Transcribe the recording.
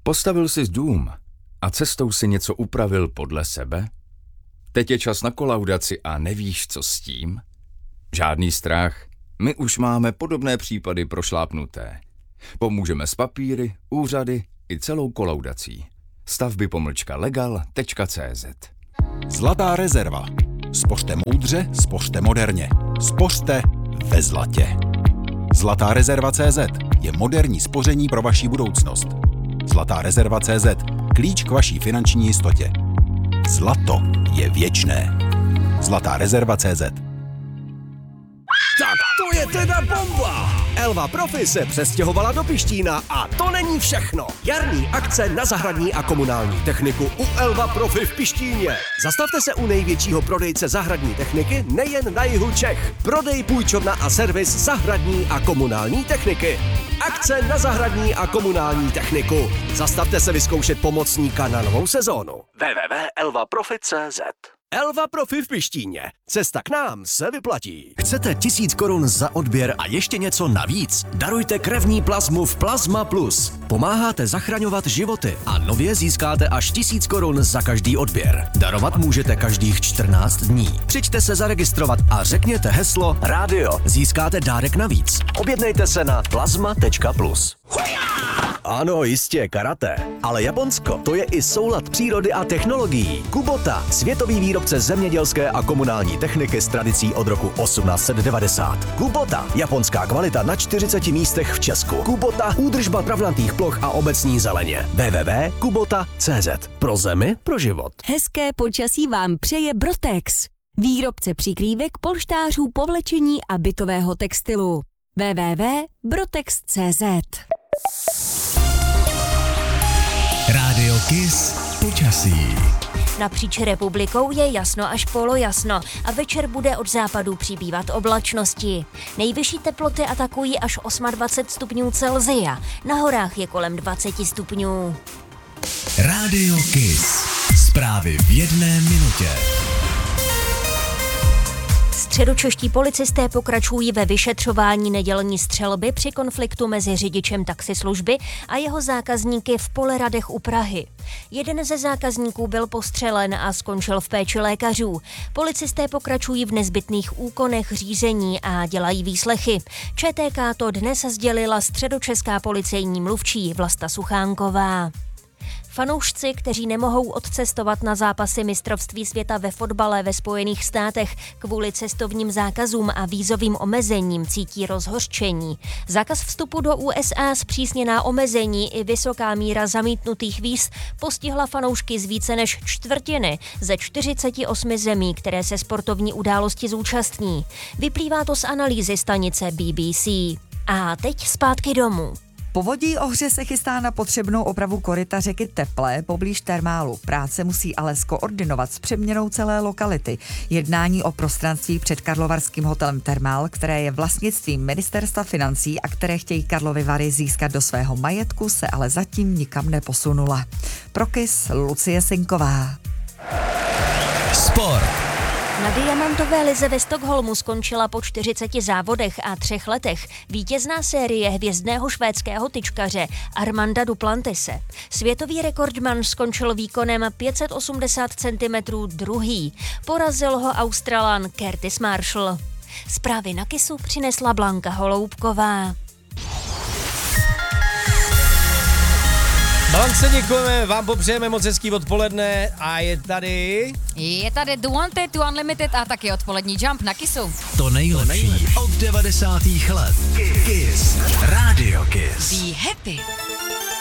Postavil jsi dům a cestou si něco upravil podle sebe? Teď je čas na kolaudaci a nevíš, co s tím? Žádný strach, my už máme podobné případy prošlápnuté. Pomůžeme s papíry, úřady i celou kolaudací. Stavby-legal.cz. Zlatá rezerva. Spořte moudře, spořte moderně. Spořte ve zlatě. Zlatá rezerva.cz je moderní spoření pro vaši budoucnost. Zlatá rezerva.cz. Klíč k vaší finanční jistotě. Zlato je věčné. Zlatá rezerva.cz. Tak to je teda bomba! Elva Profi se přestěhovala do Pištína a to není všechno. Jarní akce na zahradní a komunální techniku u Elva Profi v Pištíně. Zastavte se u největšího prodejce zahradní techniky nejen na jihu Čech. Prodej, půjčovna a servis zahradní a komunální techniky. Akce na zahradní a komunální techniku. Zastavte se vyzkoušet pomocníka na novou sezónu. www.elvaprofi.cz. Elva Profi v Pištíně. Cesta k nám se vyplatí. Chcete 1000 korun za odběr a ještě něco navíc? Darujte krevní plazmu v Plazma Plus. Pomáháte zachraňovat životy a nově získáte až 1000 korun za každý odběr. Darovat můžete každých 14 dní. Přijďte se zaregistrovat a řekněte heslo rádio. Získáte dárek navíc. Objednejte se na plazma.plus. Ano, jistě, karate. Ale Japonsko, to je i soulad přírody a technologií. Kubota, světový výrobce zemědělské a komunální techniky s tradicí od roku 1890. Kubota, japonská kvalita na 40 místech v Česku. Kubota, údržba travnatých ploch a obecní zeleně. www.kubota.cz. Pro zemi, pro život. Hezké počasí vám přeje Brotex. Výrobce přikrývek, polštářů, povlečení a bytového textilu. www.brotex.cz. Rádio Kiss počasí. Napříč republikou je jasno až polojasno a večer bude od západu přibývat oblačnosti. Nejvyšší teploty atakují až 28 stupňů Celsia. Na horách je kolem 20 stupňů. Rádio Kiss. Zprávy v 1 minutě. Středočeští policisté pokračují ve vyšetřování nedělní střelby při konfliktu mezi řidičem taxislužby a jeho zákazníky v Poleradech u Prahy. Jeden ze zákazníků byl postřelen a skončil v péči lékařů. Policisté pokračují v nezbytných úkonech řízení a dělají výslechy. ČTK to dnes sdělila středočeská policejní mluvčí Vlasta Suchánková. Fanoušci, kteří nemohou odcestovat na zápasy mistrovství světa ve fotbale ve Spojených státech kvůli cestovním zákazům a vízovým omezením, cítí rozhořčení. Zákaz vstupu do USA, zpřísněná omezení i vysoká míra zamítnutých víz postihla fanoušky z více než čtvrtiny ze 48 zemí, které se sportovní události zúčastní. Vyplývá to z analýzy stanice BBC. A teď zpátky domů. Povodí Ohře se chystá na potřebnou opravu koryta řeky Teplé poblíž termálu. Práce musí ale skoordinovat s přeměnou celé lokality. Jednání o prostranství před karlovarským hotelem Termál, které je vlastnictvím Ministerstva financí a které chtějí Karlovy Vary získat do svého majetku, se ale zatím nikam neposunula. Pro Kiss Lucie Sinková. Sport. Na diamantové lize ve Stockholmu skončila po 40 závodech a 3 letech vítězná série hvězdného švédského tyčkaře Armanda Duplantise. Světový rekordman skončil výkonem 580 cm druhý. Porazil ho Australan Curtis Marshall. Zprávy na Kissu přinesla Blanka Holoubková. Blance, děkujeme, vám popřejeme moc hezký odpoledne a je tady The Wanted, The Unlimited a taky odpolední Jump na Kissu. To nejlepší od 90. let. Kiss. Rádio Kiss. Be happy.